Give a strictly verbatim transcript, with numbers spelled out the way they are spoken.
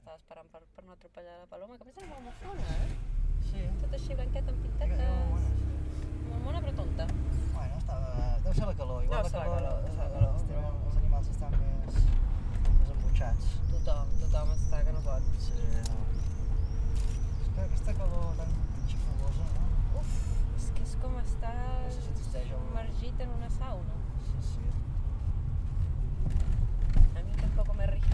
estava esperant per, per no atropellar la Paloma, que a més era molt mofona, eh? Sí. Tot així blanqueta amb Era pintetes... molt bona, sí. Molt mona però tonta. Bueno, estava... Deu ser la calor, igual Deu la ser la calor, calor, deu ser la calor. estem, els animals estan més, més embutxats. Tothom, tothom està que no pot. Sí, no. És que aquesta calor tan xafalosa, no? Uf, és que és com estar No sé si existeix el... submergit en una sauna. Sí, sí. A mi tampoc me rige